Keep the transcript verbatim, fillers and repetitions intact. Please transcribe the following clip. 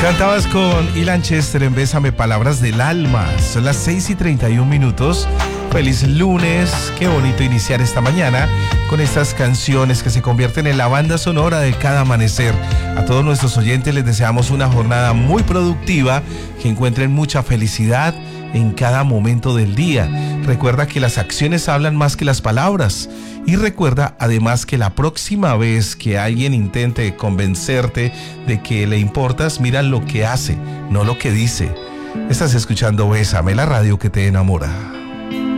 Cantabas con Ilan Chester en Bésame, Palabras del Alma. Son las seis y treinta y un minutos. Feliz lunes, qué bonito iniciar esta mañana con estas canciones que se convierten en la banda sonora de cada amanecer. A todos nuestros oyentes les deseamos una jornada muy productiva, que encuentren mucha felicidad en cada momento del día. Recuerda que las acciones hablan más que las palabras. Y recuerda además que la próxima vez que alguien intente convencerte de que le importas, mira lo que hace, no lo que dice. Estás escuchando Bésame, la radio que te enamora.